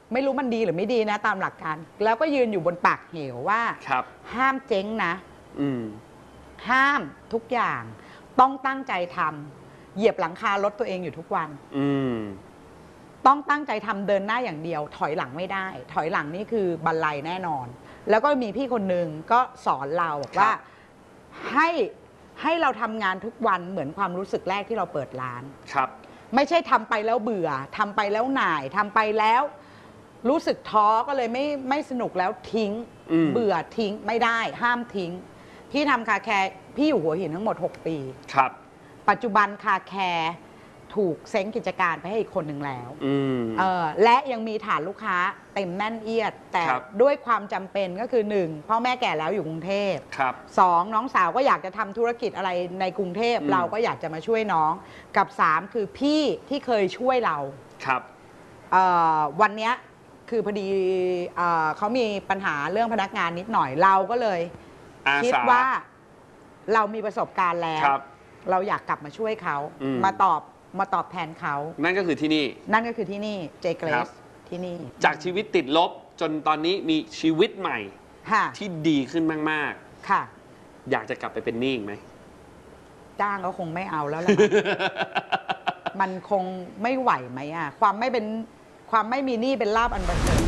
ไม่รู้มันดีหรือไม่ดีนะตามหลักการแล้วก็ยืนอยู่บนปากเหวว่าห้ามเจ๊งนะห้ามทุกอย่างต้องตั้งใจทำเหยียบหลังคารถตัวเองอยู่ทุกวันต้องตั้งใจทำเดินหน้าอย่างเดียวถอยหลังไม่ได้ถอยหลังนี่คือบันไลแน่นอนแล้วก็มีพี่คนหนึ่งก็สอนเราบอกว่าให้เราทำงานทุกวันเหมือนความรู้สึกแรกที่เราเปิดร้านครับไม่ใช่ทำไปแล้วเบื่อทำไปแล้วหน่ายทำไปแล้วรู้สึกท้อก็เลยไม่สนุกแล้วทิ้งเบื่อทิ้งไม่ได้ห้ามทิ้งพี่ทำคาแคร์พี่อยู่หัวหินทั้งหมด6 ปีครับปัจจุบันคาแคร์ถูกเซ้งกิจการไปให้อีกคนหนึ่งแล้วและยังมีฐานลูกค้าเต็มแน่นเอียดแต่ด้วยความจำเป็นก็คือ1พ่อแม่แก่แล้วอยู่กรุงเทพ2น้องสาวก็อยากจะทำธุรกิจอะไรในกรุงเทพเราก็อยากจะมาช่วยน้องกับ3คือพี่ที่เคยช่วยเราครับวันนี้คือพอดีเขามีปัญหาเรื่องพนักงานนิดหน่อยเราก็เลยคิดว่าเรามีประสบการณ์แล้วเราอยากกลับมาช่วยเขามาตอบแทนเขานั่นก็คือที่นี่เจเกรสที่นี่จากชีวิตติดลบจนตอนนี้มีชีวิตใหม่ที่ดีขึ้นมากๆค่ะอยากจะกลับไปเป็นหนี้อีกไหมจ้างก็คงไม่เอาแล้วล่ะ มันคงไม่ไหวไหมอ่ะความไม่มีหนี้เป็นลาภอันประเสริฐ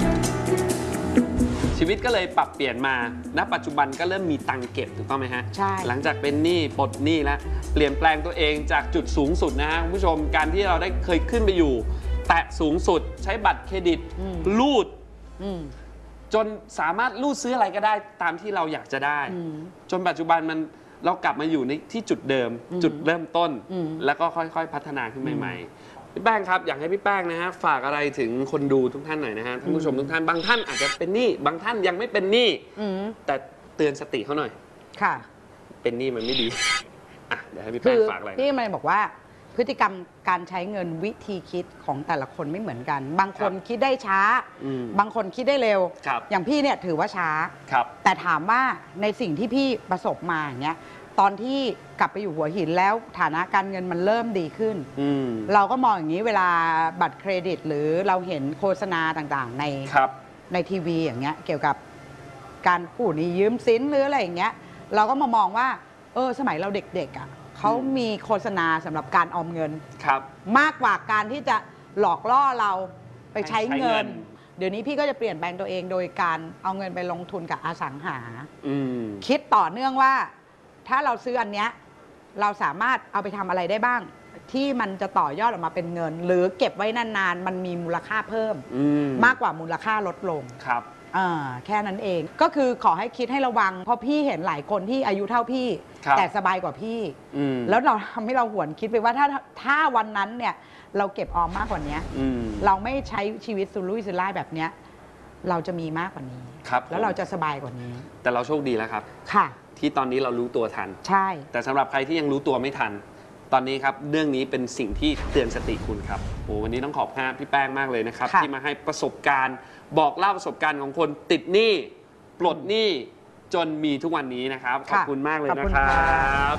ชีวิตก็เลยปรับเปลี่ยนมาณปัจจุบันก็เริ่มมีตังค์เก็บถูกต้องไหมฮะใช่หลังจากเป็นหนี้ปลดหนี้แล้วเปลี่ยนแปลงตัวเองจากจุดสูงสุดนะฮะคุณผู้ชมการที่เราได้เคยขึ้นไปอยู่แตะสูงสุดใช้บัตรเครดิตรูดจนสามารถรูดซื้ออะไรก็ได้ตามที่เราอยากจะได้จนปัจจุบันเรากลับมาอยู่ในที่จุดเดิมจุดเริ่มต้นแล้วก็ค่อยๆพัฒนาขึ้นใหม่ๆพี่แป้งครับอยากให้พี่แป้งนะฮะฝากอะไรถึงคนดูทุกท่านหน่อยนะฮะท่านผู้ชมทุกท่านบางท่านอาจจะเป็นหนี้บางท่านยังไม่เป็นหนี้แต่เตือนสติเขาหน่อยค่ะเป็นหนี้มันไม่ดีอ่ะเดี๋ยวให้พี่แป้งฝากอะไรพี่มันบอกว่าพฤติกรรมการใช้เงินวิธีคิดของแต่ละคนไม่เหมือนกันบางคนคิดได้ช้าบางคนคิดได้เร็วอย่างพี่เนี่ยถือว่าช้าแต่ถามว่าในสิ่งที่พี่ประสบมาอย่างเงี้ยตอนที่กลับไปอยู่หัวหินแล้วฐานะการเงินมันเริ่มดีขึ้นเราก็มองอย่างนี้เวลาบัตรเครดิตหรือเราเห็นโฆษณาต่างๆในทีวีอย่างเงี้ยเกี่ยวกับการกู้หนี้ยืมสินหรืออะไรอย่างเงี้ยเราก็มามองว่าสมัยเราเด็กๆอ่ะเขามีโฆษณาสำหรับการออมเงินมากกว่าการที่จะหลอกล่อเราไปใช้เงินเดี๋ยวนี้พี่ก็จะเปลี่ยนแปลงตัวเองโดยการเอาเงินไปลงทุนกับอสังหาคิดต่อเนื่องว่าถ้าเราซื้ออันเนี้ยเราสามารถเอาไปทำอะไรได้บ้างที่มันจะต่อยอดออกมาเป็นเงินหรือเก็บไว้นานๆมันมีมูลค่าเพิ่มมากกว่ามูลค่าลดลงครับแค่นั้นเองก็คือขอให้คิดให้ระวังเพราะพี่เห็นหลายคนที่อายุเท่าพี่แต่สบายกว่าพี่แล้วเราทำให้เราหวนคิดไปว่าถ้าวันนั้นเนี่ยเราเก็บออมมากกว่านี้เราไม่ใช้ชีวิตสุรุ่ยสุร่ายแบบเนี้ยเราจะมีมากกว่านี้แล้วเราจะสบายกว่านี้แต่เราโชคดีแล้วครับค่ะที่ตอนนี้เรารู้ตัวทันใช่แต่สำหรับใครที่ยังรู้ตัวไม่ทันตอนนี้ครับเรื่องนี้เป็นสิ่งที่เตือนสติคุณครับโอ้วันนี้ต้องขอบคุณพี่แป้งมากเลยนะครับที่มาให้ประสบการณ์บอกเล่าประสบการณ์ของคนติดหนี้ปลดหนี้จนมีทุกวันนี้นะครับขอบคุณมากเลยนะครับ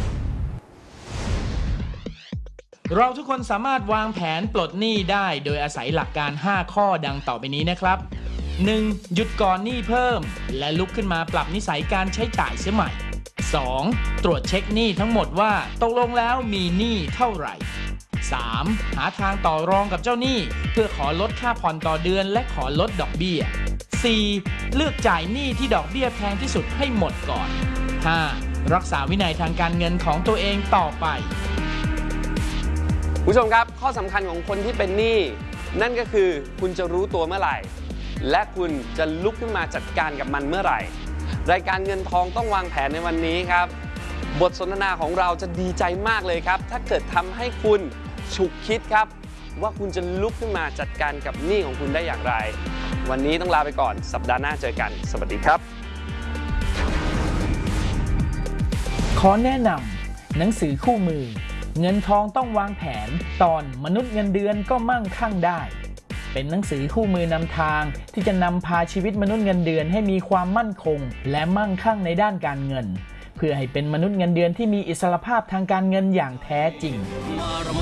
เราทุกคนสามารถวางแผนปลดหนี้ได้โดยอาศัยหลักการ5ข้อดังต่อไปนี้นะครับ 1. หยุดก่อนหนี้เพิ่มและลุกขึ้นมาปรับนิสัยการใช้จ่ายเสียใหม่ 2. ตรวจเช็คหนี้ทั้งหมดว่าตกลงแล้วมีหนี้เท่าไหร่ 3. หาทางต่อรองกับเจ้าหนี้เพื่อขอลดค่าผ่อนต่อเดือนและขอลดดอกเบี้ย 4. เลือกจ่ายหนี้ที่ดอกเบี้ยแพงที่สุดให้หมดก่อน 5. รักษาวินัยทางการเงินของตัวเองต่อไปผู้ชมครับข้อสำคัญของคนที่เป็นหนี้นั่นก็คือคุณจะรู้ตัวเมื่อไหร่และคุณจะลุกขึ้นมาจัดการกับมันเมื่อไหร่รายการเงินทองต้องวางแผนในวันนี้ครับบทสนทนาของเราจะดีใจมากเลยครับถ้าเกิดทำให้คุณฉุกคิดครับว่าคุณจะลุกขึ้นมาจัดการกับหนี้ของคุณได้อย่างไรวันนี้ต้องลาไปก่อนสัปดาห์หน้าเจอกันสวัสดีครับขอแนะนำหนังสือคู่มือเงินทองต้องวางแผนตอนมนุษย์เงินเดือนก็มั่งคั่งได้เป็นหนังสือคู่มือนำทางที่จะนำพาชีวิตมนุษย์เงินเดือนให้มีความมั่นคงและมั่งคั่งในด้านการเงินเพื่อให้เป็นมนุษย์เงินเดือนที่มีอิสรภาพทางการเงินอย่างแท้จริง